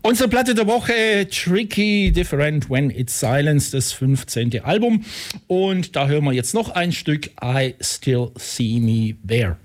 Unsere Platte der Woche, Tricky Different When It's Silence, das 15. Album. Und da hören wir jetzt noch ein Stück, I Still See Me There.